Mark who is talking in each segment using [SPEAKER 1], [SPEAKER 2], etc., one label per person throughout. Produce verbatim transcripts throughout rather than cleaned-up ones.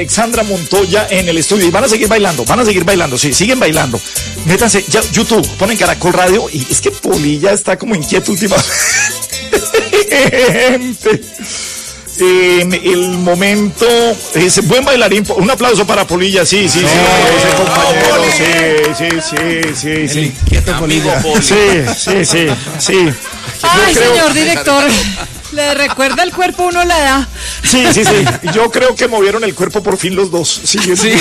[SPEAKER 1] Alexandra Montoya en el estudio. Y van a seguir bailando, van a seguir bailando, sí, siguen bailando. Métanse, ya, YouTube, ponen Caracol Radio. Y es que Polilla está como inquieto últimamente. Eh, el momento es buen bailarín. Un aplauso para Polilla, sí, sí, sí, no, ese compañero, sí, sí, sí, sí, sí.
[SPEAKER 2] Inquieto Polilla.
[SPEAKER 1] Sí, sí, sí, sí.
[SPEAKER 3] Ay, creo... señor director, le recuerda el cuerpo uno la edad.
[SPEAKER 1] Sí, sí, sí. Yo creo que movieron el cuerpo por fin los dos. Sí, sí.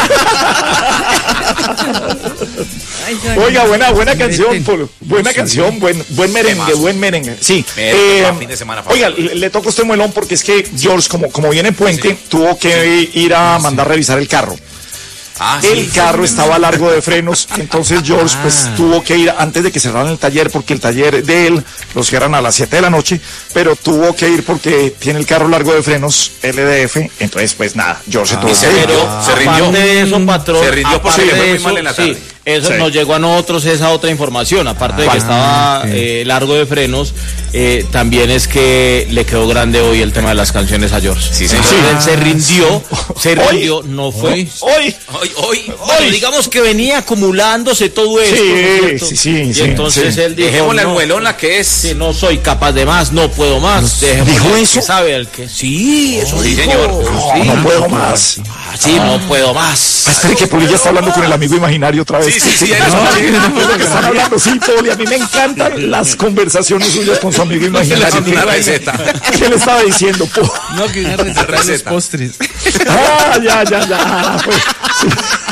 [SPEAKER 1] Oiga, buena, buena canción, Polo. Buena sí, canción, buen, buen merengue, buen merengue. Sí. Eh, fin de semana, oiga, le, le toco este muelón porque es que George, como, como viene puente, sí. tuvo que ir a mandar revisar el carro. Ah, el sí, carro sí, estaba largo de frenos, entonces George pues ah. tuvo que ir antes de que cerraran el taller, porque el taller de él lo cierran a las siete de la noche, pero tuvo que ir porque tiene el carro largo de frenos, L D F, entonces pues nada, George ah. tuvo
[SPEAKER 4] se,
[SPEAKER 1] que ir.
[SPEAKER 4] Ah. se rindió.
[SPEAKER 2] Aparte de eso, patrón,
[SPEAKER 4] se rindió porque le fue muy mal en la tarde.
[SPEAKER 2] Sí. Eso
[SPEAKER 1] sí.
[SPEAKER 2] nos llegó a nosotros esa otra información, aparte de que estaba eh, largo de frenos, eh, también es que le quedó grande hoy el tema de las canciones a George.
[SPEAKER 4] Sí, sí.
[SPEAKER 2] Sí. Él se rindió, se rindió, hoy, no fue.
[SPEAKER 1] Hoy,
[SPEAKER 4] hoy, hoy, hoy,
[SPEAKER 2] hoy. Digamos que venía acumulándose todo esto.
[SPEAKER 1] Sí, sí, sí.
[SPEAKER 2] Y
[SPEAKER 1] sí,
[SPEAKER 2] entonces
[SPEAKER 1] sí.
[SPEAKER 2] él dijo,
[SPEAKER 4] dejémosle
[SPEAKER 2] no,
[SPEAKER 4] el muelón que es.
[SPEAKER 2] Sí, no soy capaz de más, no puedo más.
[SPEAKER 1] ¿Dijo eso?
[SPEAKER 2] Que sabe el que sí, eso
[SPEAKER 4] sí,
[SPEAKER 2] dijo.
[SPEAKER 4] señor.
[SPEAKER 1] No,
[SPEAKER 2] sí,
[SPEAKER 1] no puedo más.
[SPEAKER 2] Ah, sí, no puedo más.
[SPEAKER 1] Espera que Polilla está hablando con el amigo imaginario otra vez.
[SPEAKER 4] Sí, sí, sí.
[SPEAKER 1] No, es lo que están hablando, sí, Poli, a mí me encantan las conversaciones suyas con su amigo imaginario.
[SPEAKER 4] Una receta.
[SPEAKER 1] ¿Qué le estaba diciendo, po?
[SPEAKER 2] No, que una receta de los postres.
[SPEAKER 1] Ah, ya, ya, ya. Pues, sí.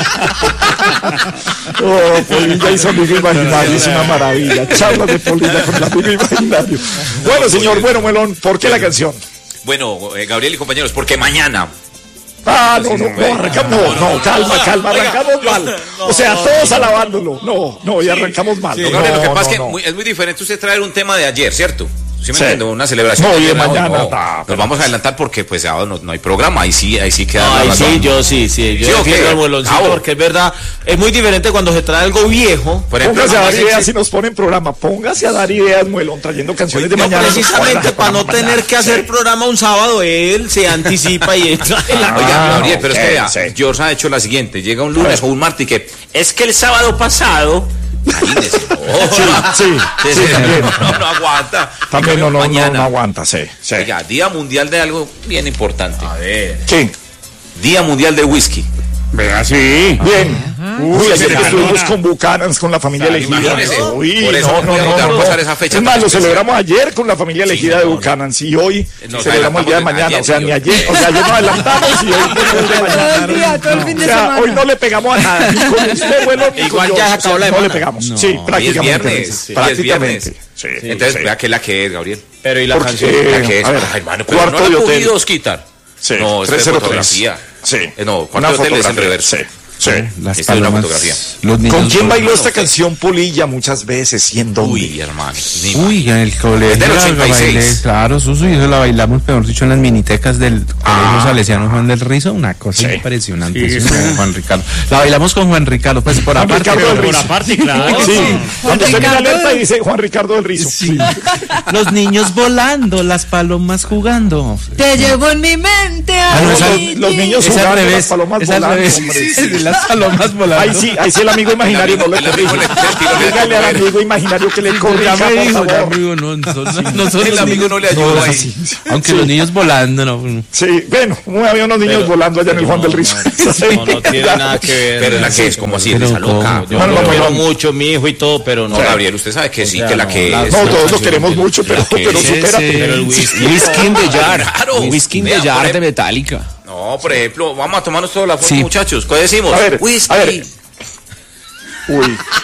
[SPEAKER 1] Oh, Polilla y su amigo imaginario, es una maravilla. Charlas de Polilla con el amigo imaginario. Bueno, señor, bueno, Melón, ¿por qué la canción?
[SPEAKER 4] Bueno, eh, Gabriel y compañeros, porque mañana...
[SPEAKER 1] Ah, no, no, no, arrancamos, no, no, calma, calma, arrancamos mal. O sea, todos alabándolo. No, no, y arrancamos mal.
[SPEAKER 4] Sí, no, Gabriel, lo que pasa es que muy, es muy diferente usted traer un tema de ayer, ¿cierto? ¿Sí me
[SPEAKER 1] sí.
[SPEAKER 4] entiendo? Una celebración.
[SPEAKER 1] No,
[SPEAKER 4] de
[SPEAKER 1] y de
[SPEAKER 4] ayer,
[SPEAKER 1] mañana.
[SPEAKER 4] No, no,
[SPEAKER 1] nah,
[SPEAKER 4] nos vamos a adelantar porque pues ya no, no hay programa. Ahí sí, ahí sí queda
[SPEAKER 2] no,
[SPEAKER 4] la
[SPEAKER 2] ahí
[SPEAKER 4] razón.
[SPEAKER 2] sí, yo sí, sí. Yo
[SPEAKER 4] ¿Sí,
[SPEAKER 2] defiendo
[SPEAKER 4] okay?
[SPEAKER 2] el boloncito ah, porque es verdad, es muy diferente cuando se trae algo viejo.
[SPEAKER 1] Por ejemplo, póngase a dar ideas si nos ponen programa. Póngase a dar ideas, Muelón, trayendo canciones de
[SPEAKER 2] no,
[SPEAKER 1] mañana.
[SPEAKER 2] Precisamente para no tener mañana. que hacer sí. programa un sábado, él se anticipa y entra.
[SPEAKER 4] Ah, Oiga, Gabriel, pero okay, es que vea, sí. George ha hecho la siguiente. Llega un lunes o un martes y que es que el sábado pasado... Imagínese. Oh,
[SPEAKER 1] sí, sí, sí, sí, también.
[SPEAKER 4] No, no aguanta.
[SPEAKER 1] También no, no, no, no aguanta, sí, sí.
[SPEAKER 4] Oiga, Día Mundial de algo bien importante.
[SPEAKER 2] A ver.
[SPEAKER 1] ¿Qué?
[SPEAKER 4] Día Mundial de Whisky.
[SPEAKER 1] Vea, sí. Bien. Uy, ayer que estuvimos con Buchanan's, con la familia
[SPEAKER 4] o sea,
[SPEAKER 1] elegida. Uy,
[SPEAKER 4] por eso
[SPEAKER 1] no, no, no, no,
[SPEAKER 4] pasar esa fecha.
[SPEAKER 1] Es más, lo celebramos ayer con la familia elegida sí, no, de Buchanan's y hoy no, celebramos el día de mañana. Ayer, o sea, ni ayer, o sea, ayer nos adelantamos y hoy el de mañana.
[SPEAKER 3] Todo el día, todo el fin de semana.
[SPEAKER 1] O sea, hoy no le pegamos a nada. Ni con usted, bueno, ni
[SPEAKER 2] igual
[SPEAKER 1] con
[SPEAKER 2] ya se acabó la
[SPEAKER 1] no le pegamos.
[SPEAKER 2] No.
[SPEAKER 1] Sí, prácticamente.
[SPEAKER 4] Hoy es viernes.
[SPEAKER 1] Prácticamente.
[SPEAKER 4] Sí. Entonces, vea que la que es, Gabriel.
[SPEAKER 2] Pero y la canción.
[SPEAKER 4] La que es. Ay, hermano, pero no la podido quitar.
[SPEAKER 1] Sí.
[SPEAKER 4] No, es de fotografía.
[SPEAKER 1] Sí.
[SPEAKER 4] No, cuarto de hotel es en reverso.
[SPEAKER 1] Sí,
[SPEAKER 4] las esta palomas, es una fotografía.
[SPEAKER 1] ¿Con quién bailó esta canción Polilla muchas veces y en dónde?
[SPEAKER 4] Uy, hermano.
[SPEAKER 5] Uy, en el colegio.
[SPEAKER 4] Es del ochenta y seis.
[SPEAKER 5] Bailé, claro, Susu, y eso la bailamos, peor dicho, en las minitecas del
[SPEAKER 1] ah.
[SPEAKER 5] Colegio Salesiano Juan del Rizo, una cosa sí. impresionante. Sí, sí. Juan Ricardo. La bailamos con Juan Ricardo, pues por
[SPEAKER 1] Juan
[SPEAKER 5] aparte.
[SPEAKER 1] Ricardo del
[SPEAKER 2] por
[SPEAKER 1] Rizo.
[SPEAKER 2] aparte, claro.
[SPEAKER 1] Sí. sí. Cuando usted mira alerta y dice Juan Ricardo del Rizo.
[SPEAKER 5] Sí. Los niños volando, las palomas jugando.
[SPEAKER 3] Te llevo en mi mente.
[SPEAKER 1] Ah, no, los, los niños jugando, las palomas volando.
[SPEAKER 5] Las palomas volando.
[SPEAKER 1] Ahí sí, ahí sí el amigo imaginario no le corrige. Dígale al amigo imaginario que le corrija, por favor.
[SPEAKER 5] Amigo, no, no, no son
[SPEAKER 4] el amigo no le ayuda ahí.
[SPEAKER 5] Aunque los niños volando, no.
[SPEAKER 1] Sí, bueno, había unos niños volando allá en el Juan del Rizo.
[SPEAKER 2] No, no tiene nada que ver.
[SPEAKER 4] Pero la que es como así, esa loca.
[SPEAKER 2] Yo lo quiero mucho, mi hijo y todo, pero no.
[SPEAKER 4] No, Gabriel, usted sabe que sí, que la que es.
[SPEAKER 1] No, todos lo queremos mucho, pero supérate.
[SPEAKER 2] Pero el whisky.
[SPEAKER 5] Whisky in the jar.
[SPEAKER 4] Claro.
[SPEAKER 5] Whisky in the jar de Metallica.
[SPEAKER 4] No, por ejemplo, vamos a tomarnos toda la foto, muchachos. ¿Qué decimos?
[SPEAKER 1] A ver,
[SPEAKER 4] whisky.
[SPEAKER 1] A ver. Uy.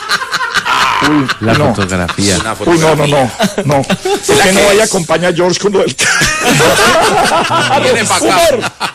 [SPEAKER 1] Uy,
[SPEAKER 5] la
[SPEAKER 1] no.
[SPEAKER 5] fotografía.
[SPEAKER 1] fotografía. Uy, no, no, no. No. ¿Por qué no vaya a acompañar a George con lo del...
[SPEAKER 4] Viene para acá.